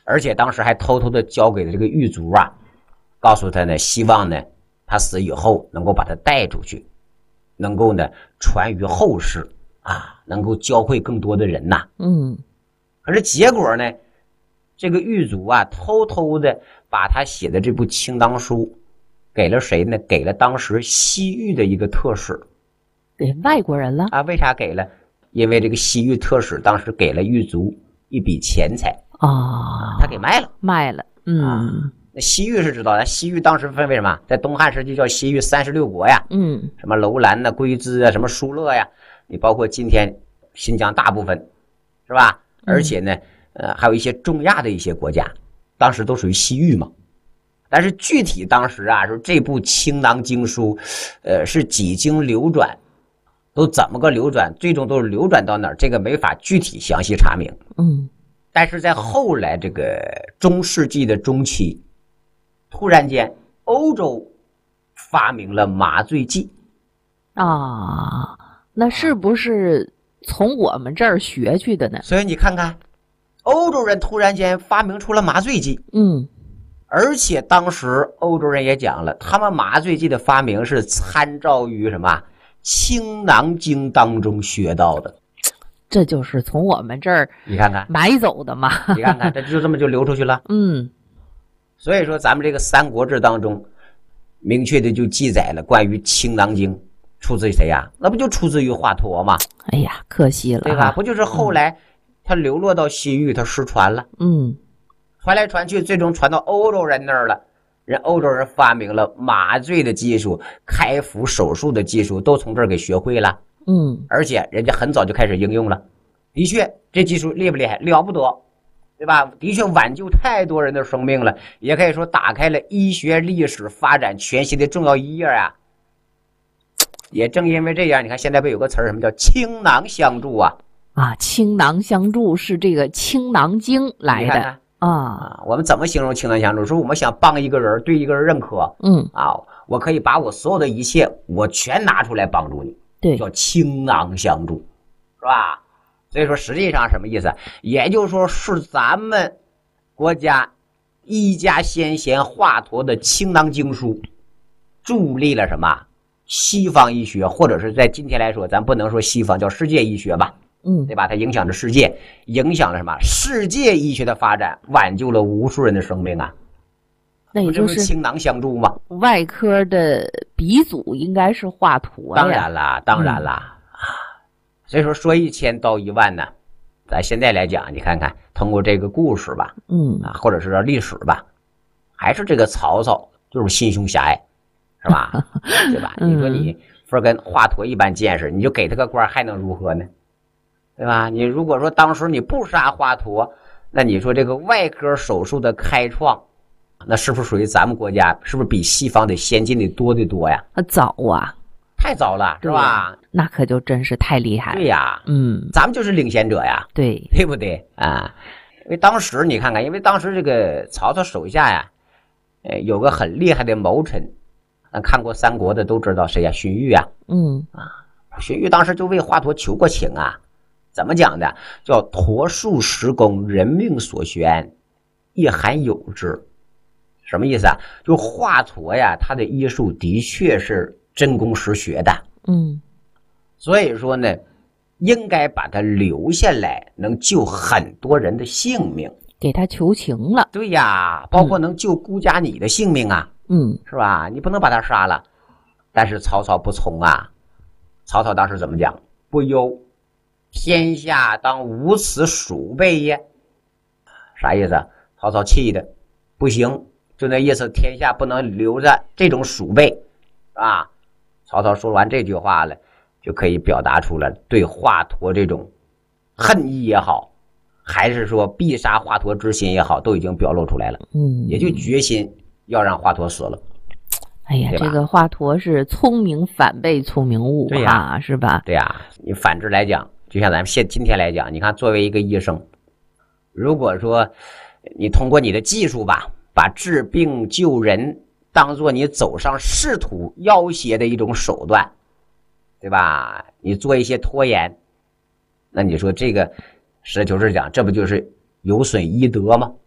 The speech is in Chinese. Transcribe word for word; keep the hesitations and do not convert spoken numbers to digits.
而且当时还偷偷的交给了这个狱卒啊，告诉他呢，希望呢他死以后能够把他带出去，能够呢传于后世啊，能够教会更多的人呐。 嗯， 可是结果呢，这个狱卒啊，偷偷的把他写的这部清党书给了谁呢？给了当时西域的一个特使， 给外国人了啊？为啥给了？因为这个西域特使当时给了狱卒一笔钱财啊， 他给卖了， 卖了。嗯， 啊、那西域是知道的，西域当时分为什么？在东汉时期叫西域三十六国呀， 嗯， 什么楼兰呐、龟兹啊，什么疏勒呀，你包括今天新疆大部分，是吧？而且呢，呃，还有一些中亚的一些国家，当时都属于西域嘛。但是具体当时啊，说这部清囊经书，呃，是几经流转，都怎么个流转，最终都是流转到哪儿，这个没法具体详细查明。 嗯， 但是在后来这个中世纪的中期，突然间欧洲发明了麻醉剂啊，那是不是从我们这儿学去的呢？ 所以你看看，欧洲人突然间发明出了麻醉剂。 嗯， 而且当时欧洲人也讲了，他们麻醉剂的发明是参照于什么清囊经当中学到的。 这就是从我们这儿你看看买走的嘛。 你看看，这就这么就流出去了。 嗯， 所以说咱们这个《三国志》当中明确的就记载了关于清囊经，出自于谁呀？那不就出自于华佗吗？ 哎呀，可惜了， 对吧？不就是后来他流落到西域，他失传了， 嗯， 传来传去，最终传到欧洲人那儿了。人欧洲人发明了麻醉的技术，开腹手术的技术，都从这儿给学会了。 嗯， 而且人家很早就开始应用了。的确，这技术厉不厉害？了不得，对吧？的确挽救太多人的生命了，也可以说打开了医学历史发展全新的重要一页啊。也正因为这样，你看现在不有个词儿，什么叫倾囊相助啊？ 啊，倾囊相助是这个清囊经来的。 你看看啊， 啊，我们怎么形容倾囊相助？说我们想帮一个人，对一个人认可， 嗯啊，我可以把我所有的一切，我全拿出来帮助你， 对， 叫倾囊相助，是吧？所以说实际上什么意思？也就是说是咱们国家医家先贤华佗的清囊经书助力了什么西方医学，或者是在今天来说，咱不能说西方，叫世界医学吧， 嗯， 对吧？它影响着世界，影响了什么世界医学的发展，挽救了无数人的生命啊。 那也就是倾囊相助嘛。 外科的鼻祖应该是华佗呀。 当然啦，当然啦。嗯，所以说说一千道一万呢，咱现在来讲，你看看通过这个故事吧， 嗯啊，或者是历史吧，还是这个曹操就是心胸狭隘，是吧？对吧？你说你说跟华佗一般见识，你就给他个官还能如何呢？对吧？你如果说当时你不杀华佗，那你说这个外科手术的开创，那是不是属于咱们国家？是不是比西方得先进的多得多呀？ 早啊， 太早了，是吧？ 那可就真是太厉害了。 对呀， 嗯， 咱们就是领先者呀， 对， 对不对啊？因为当时你看看，因为当时这个曹操手下呀，呃，有个很厉害的谋臣，看过三国的都知道谁呀？荀彧啊， 嗯啊，荀彧当时就为华佗求过情啊。怎么讲的？叫陀术实功，人命所悬，亦罕有之。什么意思啊？就华佗呀，他的医术的确是真功实学的， 嗯， 所以说呢，应该把他留下来，能救很多人的性命。 给他求情了。 对呀，包括能救孤家你的性命啊， 嗯， 是吧？你不能把他杀了。但是曹操不从啊，曹操当时怎么讲？不忧天下当无此鼠辈也。啥意思啊？曹操气的不行，就那意思，天下不能留着这种鼠辈啊。曹操说完这句话了，就可以表达出了对华佗这种恨意也好，还是说必杀华佗之心也好，都已经表露出来了。 嗯， 也就决心要让华佗死了。 哎呀，这个华佗是聪明反被聪明误， 对呀， 啊，是吧？ 对呀，你反之来讲，就像咱们现今天来讲，你看作为一个医生，如果说你通过你的技术吧，把治病救人当做你走上仕途要挟的一种手段，对吧？你做一些拖延，那你说这个实事求是讲，这不就是有损医德吗？